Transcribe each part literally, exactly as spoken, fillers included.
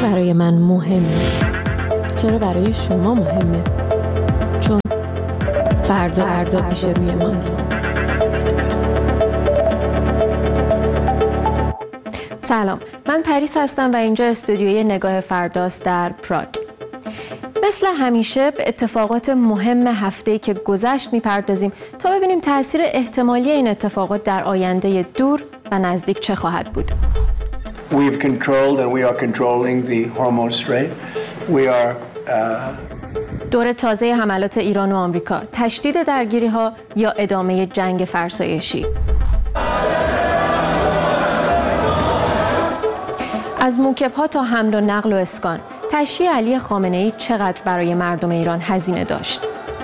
برای من مهمه؟ چرا برای شما مهمه؟ چون فردا فردا پیش روی ماست. سلام، من پریس هستم و اینجا استودیوی نگاه فرداست در پراگ. مثل همیشه به اتفاقات مهم هفته‌ای که گذشت میپردازیم تا ببینیم تأثیر احتمالی این اتفاقات در آینده دور و نزدیک چه خواهد بود. We've controlled and we are controlling the Hormuz Strait. We are uh... دور تازه حملات ایران و آمریکا، تشدید درگیری‌ها یا ادامه جنگ فرسایشی. از موکب‌ها تا حمل و نقل و اسکان، تشییع علی خامنه‌ای چقدر برای مردم ایران هزینه داشت؟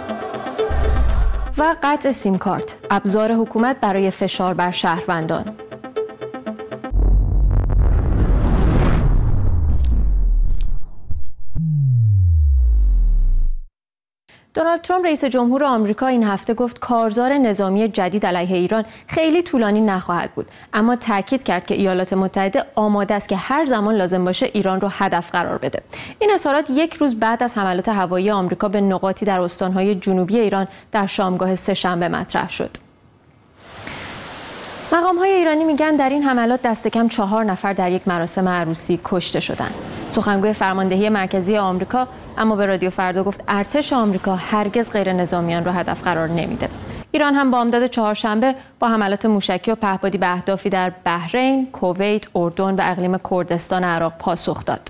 و قطع سیم کارت، ابزار حکومت برای فشار بر شهروندان. دونالد ترامپ رئیس جمهور آمریکا این هفته گفت کارزار نظامی جدید علیه ایران خیلی طولانی نخواهد بود، اما تاکید کرد که ایالات متحده آماده است که هر زمان لازم باشه ایران رو هدف قرار بده. این اظهارات یک روز بعد از حملات هوایی آمریکا به نقاطی در استان‌های جنوبی ایران در شامگاه سه‌شنبه مطرح شد. مقام‌های ایرانی میگن در این حملات دست کم چهار نفر در یک مراسم عروسی کشته شدند. سخنگوی فرماندهی مرکزی آمریکا اما به رادیو فردا گفت ارتش آمریکا هرگز غیر نظامیان را هدف قرار نمیده. ایران هم بامداد چهارشنبه با حملات موشکی و پهپادی به اهدافی در بحرین، کویت، اردن و اقلیم کردستان عراق پاسخ داد.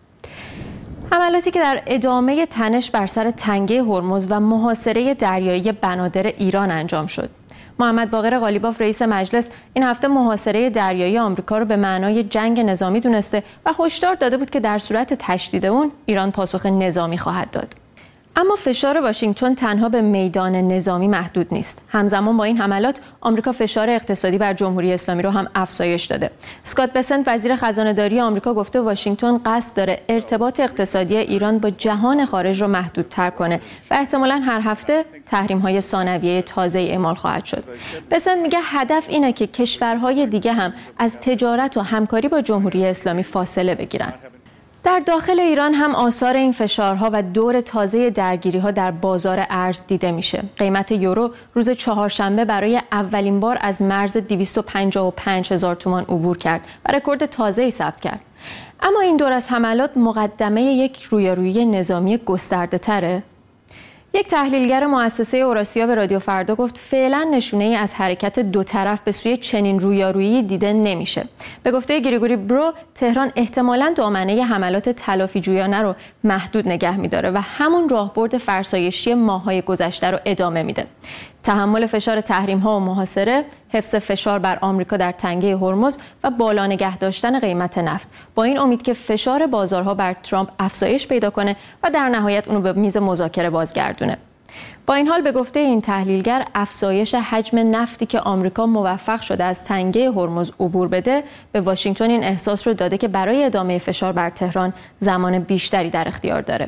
حملاتی که در ادامه تنش بر سر تنگه هرمز و محاصره دریایی بنادر ایران انجام شد. محمد باقر قالیباف رئیس مجلس این هفته محاصره دریایی آمریکا رو به معنای جنگ نظامی دونسته و هشدار داده بود که در صورت تشدید اون ایران پاسخ نظامی خواهد داد. اما فشار واشنگتن تنها به میدان نظامی محدود نیست. همزمان با این حملات آمریکا فشار اقتصادی بر جمهوری اسلامی رو هم افزایش داده. اسکات بسنت وزیر خزانه‌داری آمریکا گفته واشنگتن قصد داره ارتباط اقتصادی ایران با جهان خارج رو محدودتر کنه و احتمالاً هر هفته تحریم‌های ثانویه تازه اعمال خواهد شد. بسنت میگه هدف اینه که کشورهای دیگه هم از تجارت و همکاری با جمهوری اسلامی فاصله بگیرن. در داخل ایران هم آثار این فشارها و دور تازه درگیری‌ها در بازار ارز دیده میشه. قیمت یورو روز چهارشنبه برای اولین بار از مرز دویست و پنجاه و پنج هزار تومان عبور کرد و رکورد تازه‌ای ثبت کرد. اما این دور از حملات مقدمه یک رویارویی نظامی گسترده‌تره؟ یک تحلیلگر مؤسسه اوراسیا به رادیو فردا گفت فعلا نشونه‌ای از حرکت دو طرف به سوی چنین رویارویی دیده نمیشه. به گفته گریگوری برو، تهران احتمالاً دامنه حملات تلافی جویانه رو محدود نگه می‌داره و همون راهبرد فرسایشی ماه‌های گذشته رو ادامه میده. تحمل فشار تحریم‌ها و محاصره، حفظ فشار بر آمریکا در تنگه هرمز و بالا نگه داشتن قیمت نفت، با این امید که فشار بازارها بر ترامپ افزایش پیدا کنه و در نهایت اونو به میز مذاکره بازگردونه. با این حال به گفته این تحلیلگر افزایش حجم نفتی که آمریکا موفق شده از تنگه هرمز عبور بده به واشنگتن این احساس رو داده که برای ادامه فشار بر تهران زمان بیشتری در اختیار داره.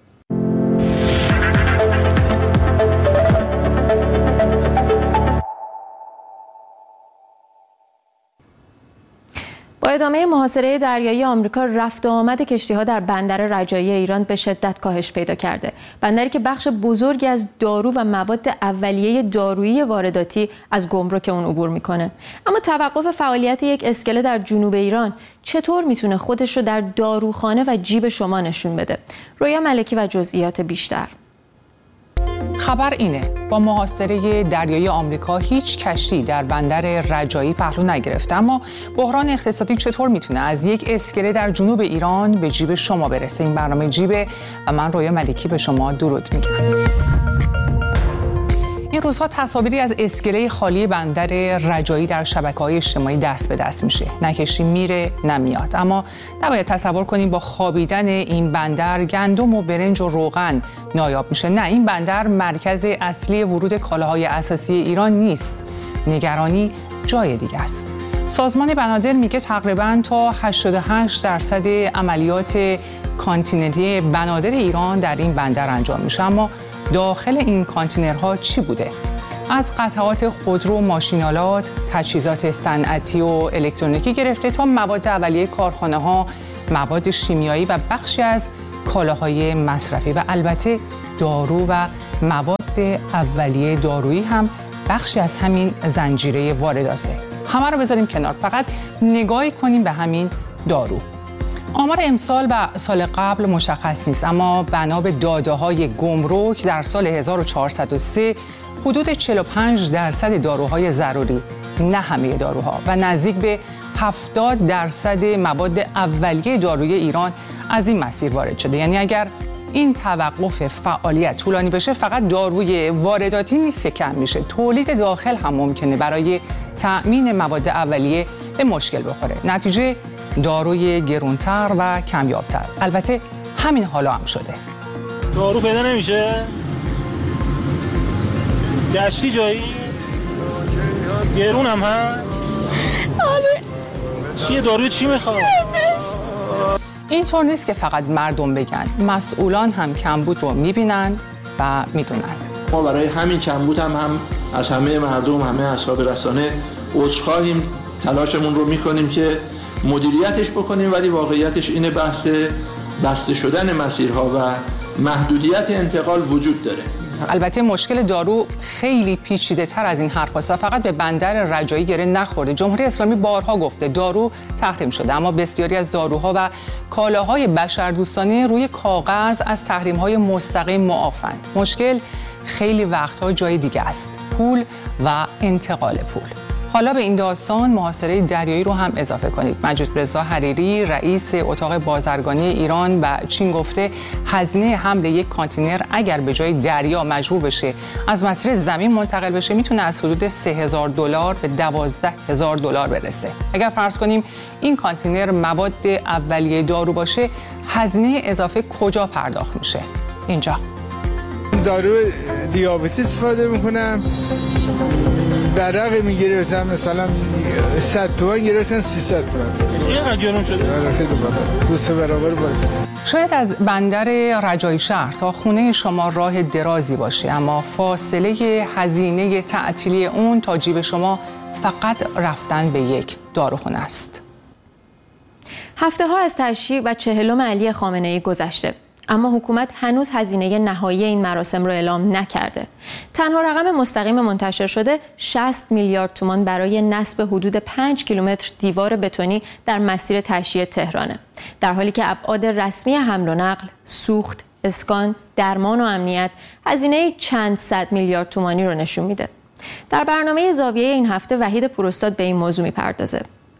با ادامه محاصره دریایی آمریکا رفت و آمد کشتی‌ها در بندر رجایی ایران به شدت کاهش پیدا کرده. بندری که بخش بزرگی از دارو و مواد اولیه دارویی وارداتی از گمرک اون عبور میکنه. اما توقف فعالیت یک اسکله در جنوب ایران چطور میتونه خودش رو در داروخانه و جیب شما نشون بده؟ رویا ملکی و جزئیات بیشتر. خبر اینه با محاصره دریایی آمریکا هیچ کشتی در بندر رجایی پهلو نگرفته، اما بحران اقتصادی چطور میتونه از یک اسکله در جنوب ایران به جیب شما برسه؟ این برنامه جیبه و من رویا ملکی به شما درود میگم. این روزها تصاویری از اسکله خالی بندر رجایی در شبکه‌های اجتماعی دست به دست میشه. نه کشتی میره نه میاد، اما نباید تصور کنیم با خوابیدن این بندر گندم و برنج و روغن نایاب میشه. نه، این بندر مرکز اصلی ورود کالاهای اساسی ایران نیست. نگرانی جای دیگه است. سازمان بنادر میگه تقریباً تا هشتاد و هشت درصد عملیات کانتینری بنادر ایران در این بندر انجام میشه، اما داخل این کانتینرها چی بوده؟ از قطعات خودرو، ماشینالات، تجهیزات صنعتی و الکترونیکی گرفته تا مواد اولیه کارخانه‌ها، مواد شیمیایی و بخشی از کالاهای مصرفی و البته دارو و مواد اولیه دارویی هم بخشی از همین زنجیره وارداته. همه رو بذاریم کنار، فقط نگاهی کنیم به همین دارو. آمار امسال و سال قبل مشخص نیست، اما بنا به داده‌های گمرک در سال هزار و چهارصد و سه حدود چهل و پنج درصد داروهای ضروری، نه همه داروها، و نزدیک به هفتاد درصد مواد اولیه دارویی ایران از این مسیر وارد شده. یعنی اگر این توقف فعالیت طولانی بشه، فقط داروی وارداتی نیست که کم میشه، تولید داخل هم ممکنه برای تأمین مواد اولیه به مشکل بخوره. نتیجه داروی گرونتر و کمیابتر. البته همین حالا هم شده. دارو پیدا نمیشه؟ گشتی جایی؟ گرون هم هست؟ آره. چیه داروی چی میخواد؟ اینطور نیست که فقط مردم بگن، مسئولان هم کمبود رو میبینند و میدونند. ما برای همین کمبود هم هم از همه مردم، همه اصحاب رسانه عذرخواهیم، تلاشمون رو میکنیم که مدیریتش بکنیم، ولی واقعیتش اینه بحث بسته شدن مسیرها و محدودیت انتقال وجود داره. البته مشکل دارو خیلی پیچیده تر از این حرف است و فقط به بندر رجایی گره نخورده. جمهوری اسلامی بارها گفته دارو تحریم شده، اما بسیاری از داروها و کالاهای بشردوستانه روی کاغذ از تحریم‌های مستقیم معافند. مشکل خیلی وقتها جای دیگه است، پول و انتقال پول. حالا به این داستان محاصره دریایی رو هم اضافه کنید. مجید رضا حریری رئیس اتاق بازرگانی ایران و چین گفته هزینه حمل یک کانتینر اگر به جای دریا مجبور بشه از مسیر زمین منتقل بشه میتونه از حدود سه هزار دلار به دوازده هزار دلار برسه. اگر فرض کنیم این کانتینر مواد اولیه دارو باشه، هزینه اضافه کجا پرداخت میشه؟ اینجا. دارو دیابتی استفاده میکنم، در رقمی گرفتم مثلا صد تومن گرفتم سیصد تومن. این گرون شده؟ دو سه برابر باشه. شاید از بندر رجایی شهر تا خونه شما راه درازی باشه، اما فاصله هزینه تعطیلی اون تا جیب شما فقط رفتن به یک داروخونه است. هفته ها از تشییع و چهلم علی خامنه‌ای گذشته، اما حکومت هنوز هزینه نهایی این مراسم را اعلام نکرده. تنها رقم مستقیم منتشر شده شصت میلیارد تومان برای نصب حدود پنج کیلومتر دیوار بتونی در مسیر تشییع تهرانه، در حالی که ابعاد رسمی حمل و نقل، سوخت، اسکان، درمان و امنیت هزینه چند صد میلیارد تومانی رو نشون میده. در برنامه زاویه این هفته وحید پوراستاد به این موضوع میپردازه.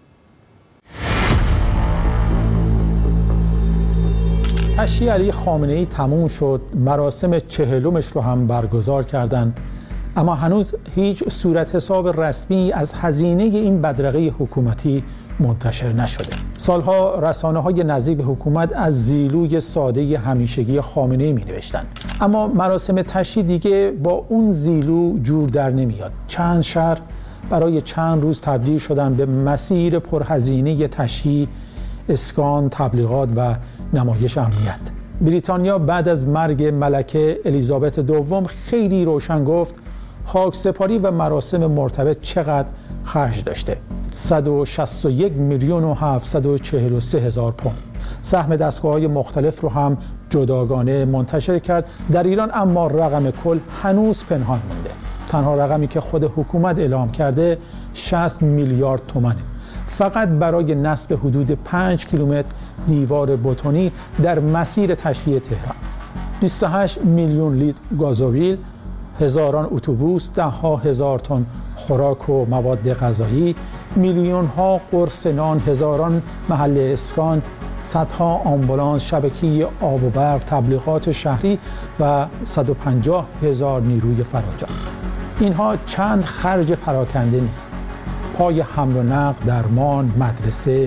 تشییع علی خامنه‌ای تموم شد، مراسم چهلمش رو هم برگزار کردن، اما هنوز هیچ صورت حساب رسمی از هزینه این بدرقه حکومتی منتشر نشده. سالها رسانه‌های نزدیک به حکومت از زیلوی ساده همیشگی خامنه‌ای می‌نوشتن، اما مراسم تشییع دیگه با اون زیلو جور در نمیاد. چند شهر برای چند روز تبدیل شدن به مسیر پرهزینه تشییع، اسکان، تبلیغات و نمایش امنیت. بریتانیا بعد از مرگ ملکه الیزابت دوم خیلی روشن گفت خاکسپاری و مراسم مرتبط چقدر خرج داشته: صد و شصت و یک میلیون و هفتصد و چهل و سه هزار پوند. سهم دستگاه‌های مختلف رو هم جداگانه منتشر کرد. در ایران اما رقم کل هنوز پنهان مونده. تنها رقمی که خود حکومت اعلام کرده شصت میلیارد تومانه، فقط برای نصب حدود پنج کیلومتر دیوار بتونی در مسیر تشییع تهران. بیست و هشت میلیون لیتر گازوئیل، هزاران اتوبوس، ده ها هزار تن خوراک و مواد غذایی، میلیون ها قرص نان، هزاران محل اسکان، صدها آمبولانس، شبکه آب و برق، تبلیغات شهری و صد و پنجاه هزار نیروی فراجان. اینها چند خرج پراکنده نیست. پای حمل و نقل، درمان، مدرسه،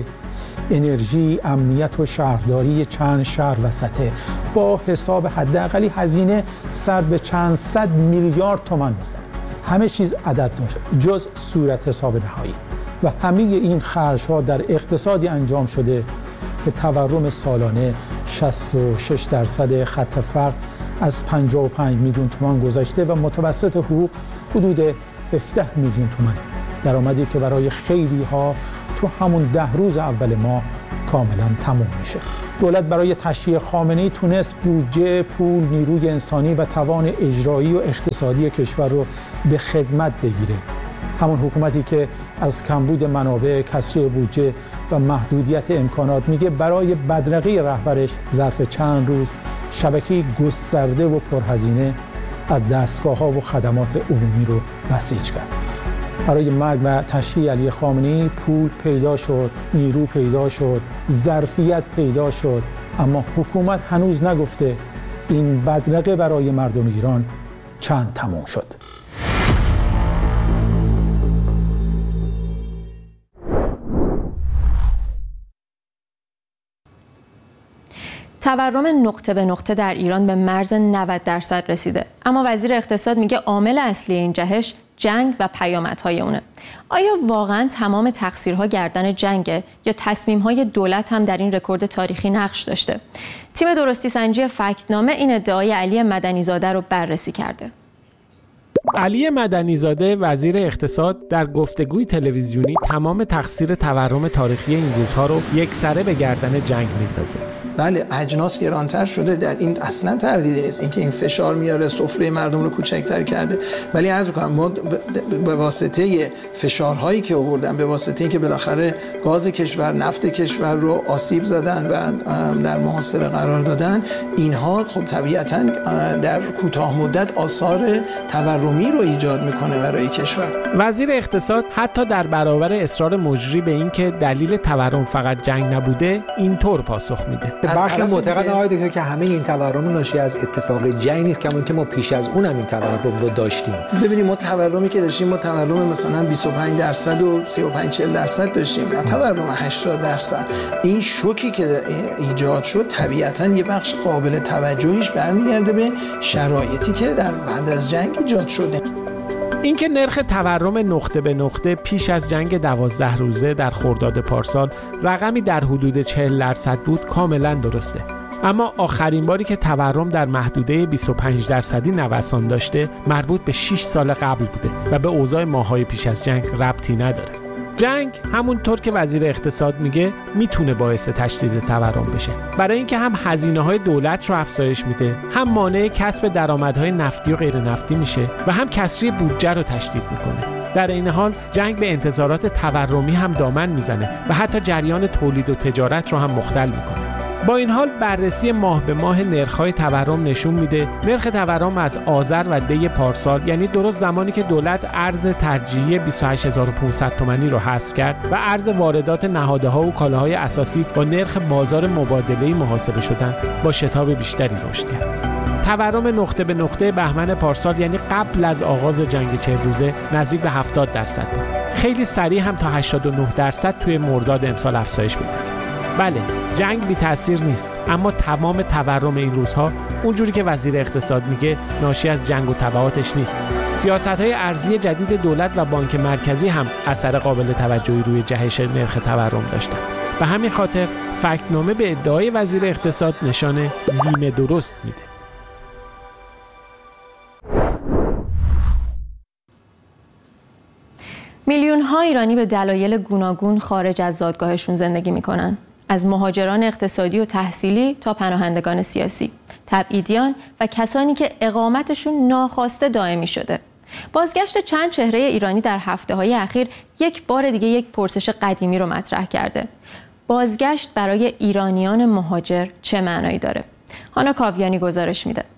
انرژی، امنیت و شهرداری چند شهر وسطه. با حساب حداقلی هزینه سر به چند صد میلیارد تومان میزنه. همه چیز عدد داشت جز صورت حساب نهایی و همه این خرج‌ها در اقتصادی انجام شده که تورم سالانه شصت و شش درصد خط فقر از پنجاه و پنج میلیون تومان گذشته و متوسط حقوق حدود هفده میلیون تومان. درآمدی که برای خیلی ها تو همون ده روز اول ماه کاملا تموم میشه. دولت برای تشییع خامنه‌ای تونست بودجه، پول، نیروی انسانی و توان اجرایی و اقتصادی کشور رو به خدمت بگیره. همون حکومتی که از کمبود منابع، کسری بودجه و محدودیت امکانات میگه برای بدرقه رهبرش ظرف چند روز شبکه گسترده و پرهزینه از دستگاه‌ها و خدمات عمومی رو بسیج کرد. برای مرگ و تشییع علی خامنه‌ای پول پیدا شد، نیرو پیدا شد، ظرفیت پیدا شد، اما حکومت هنوز نگفته این بدرقه برای مردم ایران چند تموم شد. تورم نقطه به نقطه در ایران به مرز نود درصد رسیده، اما وزیر اقتصاد میگه عامل اصلی این جهش جنگ و پیامدهای اونه. آیا واقعا تمام تقصیرها گردن جنگه یا تصمیم‌های دولت هم در این رکورد تاریخی نقش داشته؟ تیم درستی سنجی فکتنامه این ادعای علی مدنی‌زاده رو بررسی کرده. علی مدنی‌زاده وزیر اقتصاد در گفتگوی تلویزیونی تمام تقصیر تورم تاریخی این روزها رو یکسره به گردن جنگ میندازه. بله، اجناس گرانتر شده، در این اصلا تردیدی نیست، اینکه این فشار میاره سفره مردم رو کوچکتر کرده، ولی عرض می‌کنم ما به واسطه فشارهایی که آوردن، به واسطه اینکه بالاخره گاز کشور، نفت کشور رو آسیب زدن و در محاصره قرار دادن، اینها خب طبیعتاً در کوتاه مدت آثار تورمی رو ایجاد میکنه برای کشور. وزیر اقتصاد حتی در برابر اصرار مجری به این که دلیل تورم فقط جنگ نبوده اینطور پاسخ میده. برخی معتقدن آقای دکتر که همه این تورم ناشی از اتفاق جنگ نیست، کما اینکه ما پیش از اونم این تورم رو داشتیم. ببینید ما تورمی که داشتیم، ما تورم مثلا بیست و پنج درصد و سی و پنج چهل درصد داشتیم، نه تورم هشتاد درصد. این شوکی که ایجاد شد طبیعتاً یه بخش قابل توجهیش برمیگرده به شرایطی که در بعد از جنگ ایجاد شده. اینکه نرخ تورم نقطه به نقطه پیش از جنگ دوازده روزه در خرداد پارسال رقمی در حدود چهل درصد بود کاملا درسته، اما آخرین باری که تورم در محدوده بیست و پنج درصدی نوسان داشته مربوط به شش سال قبل بوده و به اوضاع ماه‌های پیش از جنگ ربطی نداره. جنگ همونطور که وزیر اقتصاد میگه میتونه باعث تشدید تورم بشه، برای اینکه هم هزینه‌های دولت رو افزایش میده، هم مانع کسب درآمدهای نفتی و غیر نفتی میشه و هم کسری بودجه رو تشدید میکنه. در این حال جنگ به انتظارات تورمی هم دامن میزنه و حتی جریان تولید و تجارت رو هم مختل میکنه. با این حال بررسی ماه به ماه نرخ‌های تورم نشون میده نرخ تورم از آذر و دی پارسال، یعنی درست زمانی که دولت ارز ترجیحی بیست و هشت هزار و پانصد تومانی رو حذف کرد و ارز واردات نهادها و کالاهای اساسی با نرخ بازار مبادله‌ای محاسبه شدن، با شتاب بیشتری رشد کرد. تورم نقطه به نقطه بهمن پارسال، یعنی قبل از آغاز جنگ چهل روزه، نزدیک به هفتاد درصد بود. خیلی سریع هم تا هشتاد و نه درصد توی مرداد امسال افزایش پیدا کرد. بله، جنگ بی تاثیر نیست، اما تمام تورم این روزها اونجوری که وزیر اقتصاد میگه ناشی از جنگ و تبعاتش نیست. سیاست‌های ارزی جدید دولت و بانک مرکزی هم اثر قابل توجهی روی جهش نرخ تورم داشتن. به همین خاطر فکتنامه به ادعای وزیر اقتصاد نشانه نیمه درست میده. میلیون ها ایرانی به دلایل گوناگون خارج از زادگاهشون زندگی میکنن. از مهاجران اقتصادی و تحصیلی تا پناهندگان سیاسی، تبعیدیان و کسانی که اقامتشون ناخواسته دائمی شده. بازگشت چند چهره ایرانی در هفته‌های اخیر یک بار دیگه یک پرسش قدیمی رو مطرح کرده. بازگشت برای ایرانیان مهاجر چه معنایی داره؟ هانا کاویانی گزارش میده.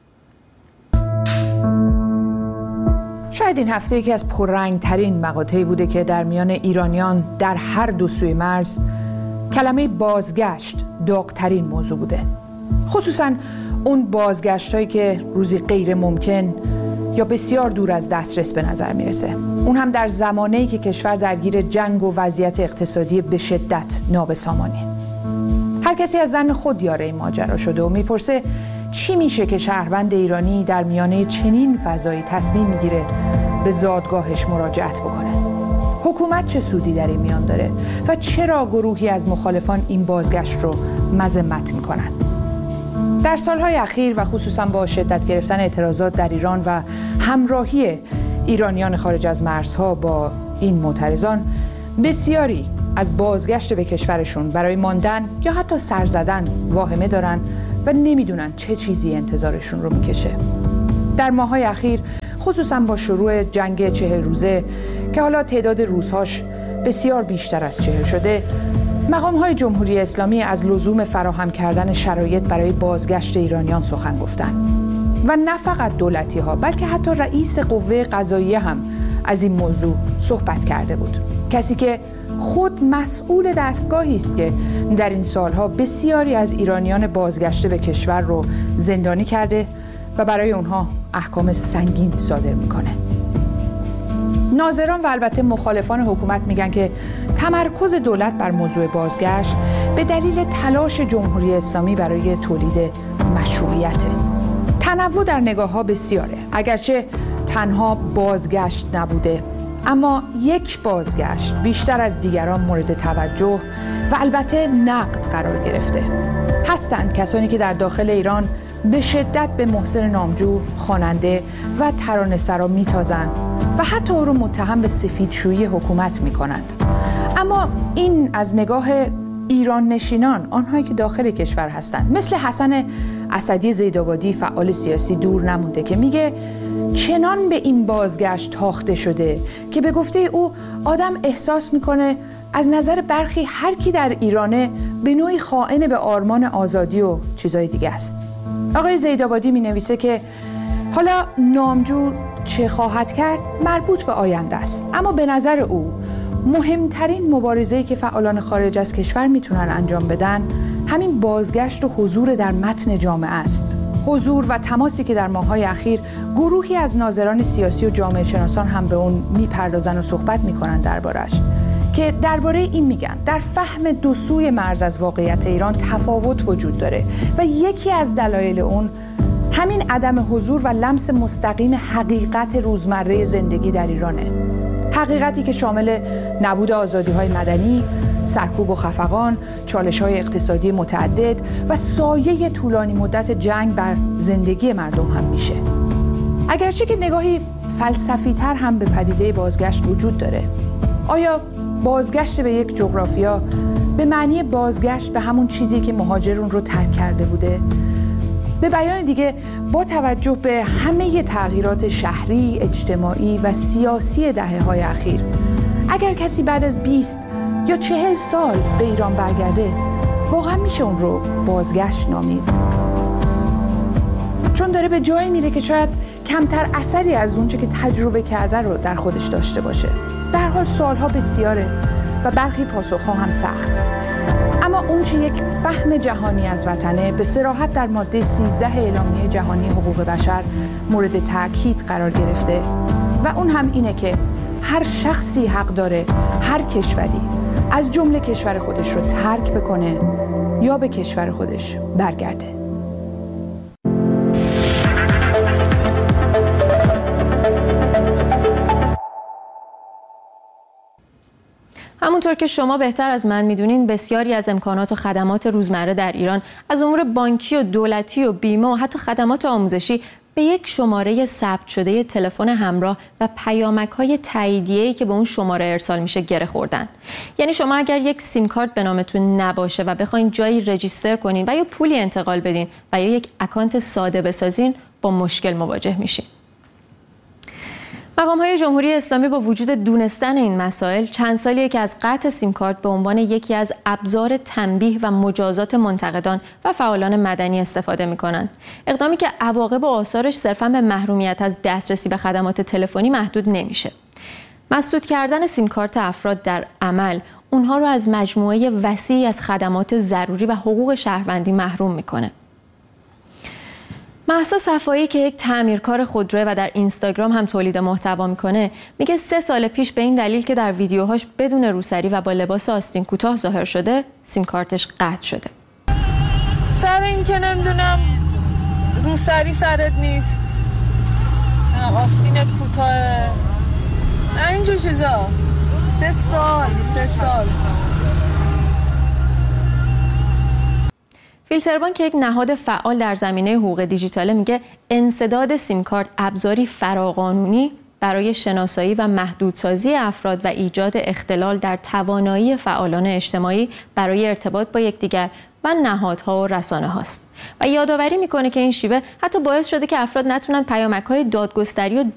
شاید این هفته یکی از پررنگ‌ترین مقاطعی بوده که در میان ایرانیان در هر دو سوی مرز کلمه بازگشت داغ‌ترین موضوع بوده. خصوصاً اون بازگشت‌هایی که روزی غیر ممکن یا بسیار دور از دسترس به نظر میرسه. اون هم در زمانه‌ای که کشور درگیر جنگ و وضعیت اقتصادی به شدت نابسامانی. هر کسی از ظن خود یاره این ماجرا شده و میپرسه چی میشه که شهروند ایرانی در میانه چنین فضایی تصمیم میگیره به زادگاهش مراجعت بکنه؟ حکومت چه سودی در این میان داره و چرا گروهی از مخالفان این بازگشت رو مذمت میکنن؟ در سالهای اخیر و خصوصا با شدت گرفتن اعتراضات در ایران و همراهی ایرانیان خارج از مرزها با این معترضان، بسیاری از بازگشت به کشورشون برای ماندن یا حتی سر زدن واهمه دارن و نمیدونن چه چیزی انتظارشون رو میکشه. در ماه‌های اخیر خصوصا با شروع جنگ چهل روزه که حالا تعداد روزهاش بسیار بیشتر از چهل شده، مقام‌های جمهوری اسلامی از لزوم فراهم کردن شرایط برای بازگشت ایرانیان سخن گفتن و نه فقط دولتی‌ها بلکه حتی رئیس قوه قضاییه هم از این موضوع صحبت کرده بود. کسی که خود مسئول دستگاهی است که در این سالها بسیاری از ایرانیان بازگشته به کشور رو زندانی کرده و برای اونها احکام سنگین صادر میکنه. ناظران و البته مخالفان حکومت میگن که تمرکز دولت بر موضوع بازگشت به دلیل تلاش جمهوری اسلامی برای تولید مشروعیته. تنوع در نگاه‌ها بسیاره، اگرچه تنها بازگشت نبوده، اما یک بازگشت بیشتر از دیگران مورد توجه و البته نقد قرار گرفته. هستند کسانی که در داخل ایران به شدت به محسن نامجو خواننده و ترانه‌سرا میتازند و حتی او را متهم به سفیدشویی حکومت میکنند. اما این از نگاه ایران نشینان، آنهایی که داخل کشور هستند، مثل حسن اسدی زیدآبادی فعال سیاسی دور نمونده که میگه چنان به این بازگشت تاخته شده که به گفته او آدم احساس میکنه از نظر برخی هر کی در ایرانه به نوعی خائن به آرمان آزادی و چیزای دیگه است. آقای زیدآبادی می نویسه که حالا نامجو چه خواهد کرد مربوط به آینده است، اما به نظر او مهمترین مبارزه‌ای که فعالان خارج از کشور میتونن انجام بدن همین بازگشت و حضور در متن جامعه است. حضور و تماسی که در ماه‌های اخیر گروهی از ناظران سیاسی و جامعه شناسان هم به اون میپردازن و صحبت میکنن دربارش، که درباره این میگن در فهم دو سوی مرز از واقعیت ایران تفاوت وجود داره و یکی از دلایل اون همین عدم حضور و لمس مستقیم حقیقت روزمره زندگی در ایرانه. حقیقتی که شامل نبود آزادی‌های مدنی، سرکوب و خفقان، چالش‌های اقتصادی متعدد و سایه طولانی مدت جنگ بر زندگی مردم هم میشه. اگرچه که نگاهی فلسفی‌تر هم به پدیده بازگشت وجود داره. آیا بازگشت به یک جغرافیا به معنی بازگشت به همون چیزی که مهاجرون رو ترک کرده بوده؟ به بیان دیگه، با توجه به همه تغییرات شهری، اجتماعی و سیاسی دهه‌های اخیر، اگر کسی بعد از بیست یا چهل سال به ایران برگرده، واقعا میشه اون رو بازگشت نامید؟ چون داره به جایی میره که شاید کمتر اثری از اون چه که تجربه کرده رو در خودش داشته باشه. به هر حال سوال‌ها بسیاره و برخی پاسخ‌ها هم سخت. اما اون چه یک فهم جهانی از وطنه به صراحت در ماده سیزده اعلامیه جهانی حقوق بشر مورد تاکید قرار گرفته و اون هم اینه که هر شخصی حق داره هر کشوری از جمله کشور خودش رو ترک بکنه یا به کشور خودش برگرده. همونطور که شما بهتر از من میدونین، بسیاری از امکانات و خدمات روزمره در ایران از امور بانکی و دولتی و بیمه و حتی خدمات آموزشی به یک شماره ثبت شده تلفن همراه و پیامک‌های تاییدیه‌ای که به اون شماره ارسال میشه گره خوردن. یعنی شما اگر یک سیم کارت به نامتون نباشه و بخواید جایی رجیستر کنین و یا پولی انتقال بدین و یا یک اکانت ساده بسازین، با مشکل مواجه میشین. مقام‌های جمهوری اسلامی با وجود دونستن این مسائل، چند سالیه که از قطع سیم کارت به عنوان یکی از ابزار تنبیه و مجازات منتقدان و فعالان مدنی استفاده می‌کنند. اقدامی که عواقب و آثارش صرفاً به محرومیت از دسترسی به خدمات تلفنی محدود نمیشه. مسدود کردن سیم کارت افراد در عمل اونها رو از مجموعه وسیعی از خدمات ضروری و حقوق شهروندی محروم می‌کنه. مهسا صفایی که یک تعمیرکار خودروه و در اینستاگرام هم تولید محتوا میکنه، میگه سه سال پیش به این دلیل که در ویدیوهاش بدون روسری و با لباس آستین کوتاه ظاهر شده، سیم کارتش قطع شده. سر این که نمیدونم روسری سرت نیست، آستینت کوتاه، اینجور چیزا. سه سال سه سال فیلتربان که یک نهاد فعال در زمینه حقوق دیجیتاله میگه انسداد سیم کارت ابزاری فراقانونی برای شناسایی و محدودسازی افراد و ایجاد اختلال در توانایی فعالان اجتماعی برای ارتباط با یکدیگر و نهادها و رسانه هاست و یادآوری میکنه که این شیوه حتی باعث شده که افراد نتونن پیامک‌های دادگستری و